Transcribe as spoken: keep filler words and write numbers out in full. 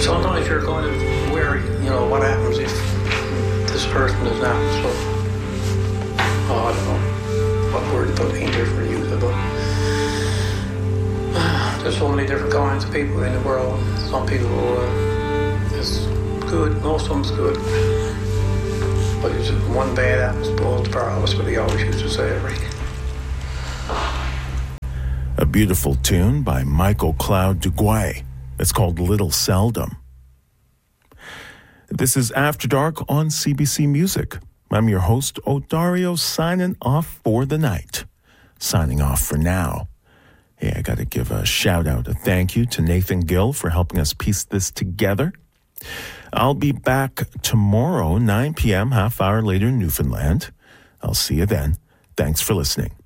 sometimes you're kind of wary, you know, what happens if this person is not so, oh, I don't know what word to put in here for you, but uh, there's so many different kinds of people in the world. Some people uh, is good, most of them's good. But it's one bad apple spoils the pear, that's what he always used to say, Rick. A beautiful tune by Michael Cloud Duguay. It's called Little Seldom. This is After Dark on C B C Music. I'm your host, Odario, signing off for the night. Signing off for now. Hey, I got to give a shout out, a thank you to Nathan Gill for helping us piece this together. I'll be back tomorrow, nine p.m., half hour later in Newfoundland. I'll see you then. Thanks for listening.